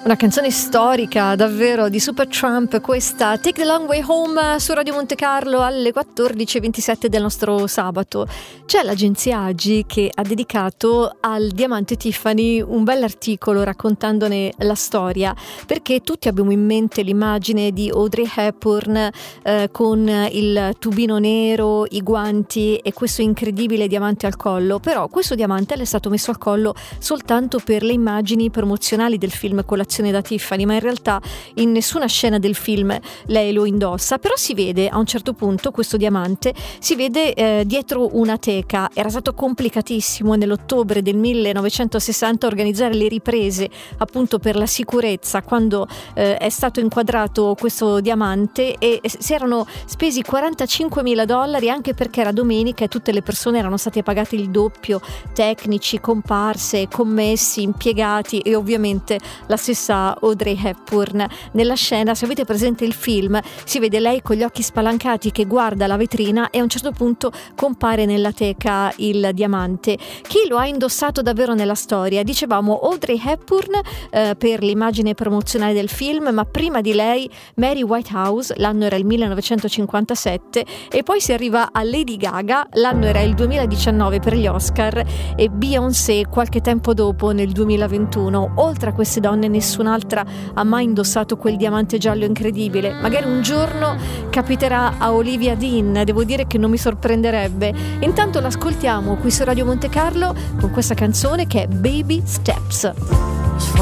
Una canzone storica davvero di Supertramp, questa Take the Long Way Home su Radio Monte Carlo alle 14:27 del nostro sabato. C'è l'agenzia Agi che ha dedicato al diamante Tiffany un bell'articolo raccontandone la storia, perché tutti abbiamo in mente l'immagine di Audrey Hepburn con il tubino nero, i guanti e questo incredibile diamante al collo, però questo diamante le è stato messo al collo soltanto per le immagini promozionali del film Colazione da Tiffany, ma in realtà in nessuna scena del film lei lo indossa. Però si vede a un certo punto questo diamante, si vede dietro una teca. Era stato complicatissimo nell'ottobre del 1960 organizzare le riprese appunto per la sicurezza quando è stato inquadrato questo diamante, e si erano spesi $45.000 anche perché era domenica e tutte le persone erano state pagate il doppio, tecnici, comparse, commessi, impiegati e ovviamente la stessa Audrey Hepburn. Nella scena, se avete presente il film, si vede lei con gli occhi spalancati che guarda la vetrina e a un certo punto compare nella teca il diamante. Chi lo ha indossato davvero nella storia? Dicevamo Audrey Hepburn per l'immagine promozionale del film, ma prima di lei Mary Whitehouse, l'anno era il 1957, e poi si arriva a Lady Gaga, l'anno era il 2019 per gli Oscar, e Beyoncé qualche tempo dopo nel 2021. Oltre a queste donne nessun'altra ha mai indossato quel diamante giallo incredibile. Magari un giorno capiterà a Olivia Dean, devo dire che non mi sorprenderebbe. Intanto l'ascoltiamo qui su Radio Monte Carlo con questa canzone che è Baby Steps.